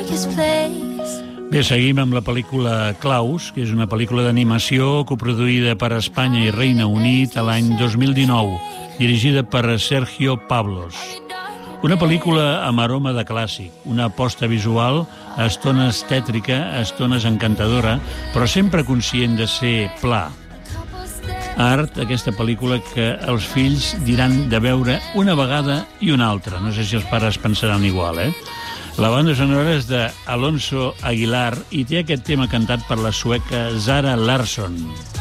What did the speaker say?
Bé, seguim amb la pel·lícula Klaus, que és una pel·lícula d'animació coproduïda per Espanya i Regne Unit a l'any 2019, dirigida per Sergio Pablos. Una pel·lícula amb aroma de clàssic, una aposta visual a estones tètrica, a estones encantadora, però sempre conscient de ser pla. Art, aquesta pel·lícula que els fills diran de veure una vegada i una altra. No sé si els pares pensaran igual, La banda sonora és d'Alonso Aguilar i té aquest tema cantat per la sueca Zara Larsson.